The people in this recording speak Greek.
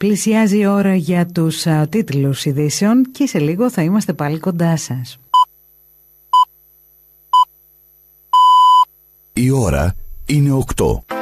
Πλησιάζει η ώρα για τους τίτλους ειδήσεων και σε λίγο θα είμαστε πάλι κοντά σας. Η ώρα είναι 8.